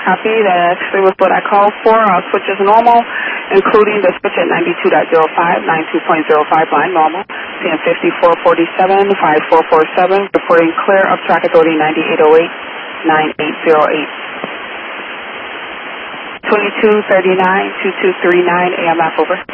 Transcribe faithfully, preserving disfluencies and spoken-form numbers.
Copy. That actually was what I called for. I'll switch as normal, including the switch at ninety-two point zero five, ninety-two point zero five line normal. ten fifty-four forty-seven, five four four seven, reporting clear of track authority ninety-eight oh eight, nine eight zero eight. twenty-two thirty-nine, two two three nine, A M F over.